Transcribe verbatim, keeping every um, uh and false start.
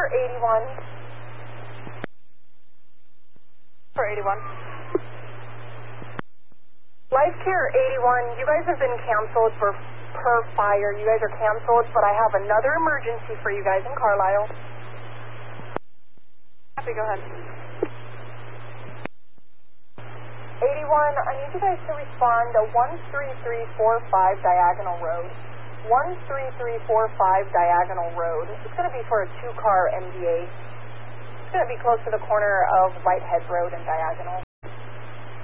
Care eighty-one. For eighty-one. Life Care eighty-one, you guys have been canceled for per fire. You guys are canceled, but I have another emergency for you guys in Carlisle. Happy, go ahead. eighty-one, I need you guys to respond to one three three four five Diagonal Road. one three three four five Diagonal Road. It's going to be for a two-car M D A. It's going to be close to the corner of Whitehead Road and Diagonal.